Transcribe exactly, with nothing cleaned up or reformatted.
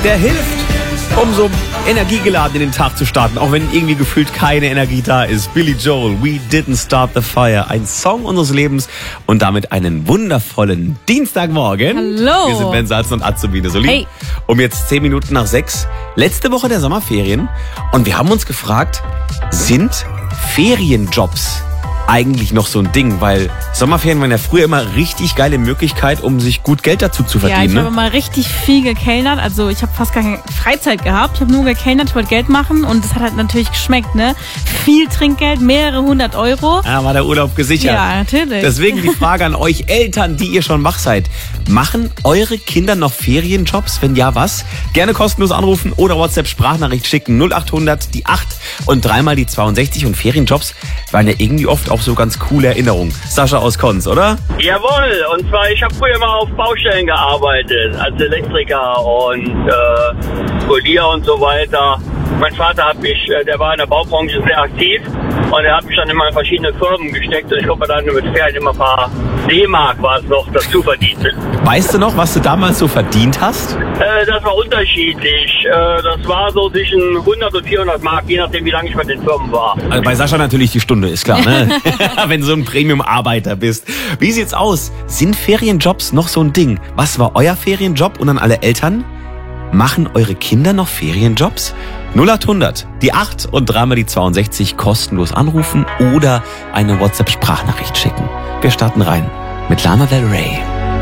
Der hilft, um so energiegeladen in den Tag zu starten, auch wenn irgendwie gefühlt keine Energie da ist. Billy Joel, We Didn't Start the Fire, ein Song unseres Lebens und damit einen wundervollen Dienstagmorgen. Hallo. Wir sind Ben Salzen und Azubine Soli. Hey. Um jetzt zehn Minuten nach sechs, letzte Woche der Sommerferien, und wir haben uns gefragt, sind Ferienjobs eigentlich noch so ein Ding? Weil Sommerferien waren ja früher immer richtig geile Möglichkeit, um sich gut Geld dazu zu verdienen. Ja, ich ne? habe mal richtig viel gekellnert. Also ich habe fast gar keine Freizeit gehabt. Ich habe nur gekellnert, ich wollte Geld machen und es hat halt natürlich geschmeckt, ne? Viel Trinkgeld, mehrere hundert Euro. Ah, war der Urlaub gesichert. Ja, natürlich. Deswegen die Frage an euch Eltern, die ihr schon wach seid. Machen eure Kinder noch Ferienjobs? Wenn ja, was? Gerne kostenlos anrufen oder WhatsApp-Sprachnachricht schicken. null acht hundert, die acht und dreimal die zweiundsechzig. Und Ferienjobs waren ja irgendwie oft auch so ganz coole Erinnerungen. Sascha aus Konz, oder? Jawohl, und zwar, ich habe früher mal auf Baustellen gearbeitet, als Elektriker und äh, Polier und so weiter. Mein Vater hat mich, der war in der Baubranche sehr aktiv und er hat mich dann immer in verschiedene Firmen gesteckt und ich habe dann mit Ferien immer ein paar D-Mark war es noch dazu verdient. Weißt du noch, was du damals so verdient hast? Äh, das war unterschiedlich. Äh, das war so zwischen hundert und vierhundert Mark, je nachdem wie lange ich bei den Firmen war. Also bei Sascha natürlich die Stunde, ist klar, ne? Wenn du so ein Premium-Arbeiter bist. Wie sieht's aus? Sind Ferienjobs noch so ein Ding? Was war euer Ferienjob? Und an alle Eltern, machen eure Kinder noch Ferienjobs? null acht hundert, die acht und dreimal die zweiundsechzig, kostenlos anrufen oder eine WhatsApp-Sprachnachricht schicken. Wir starten rein mit Lana Del Rey.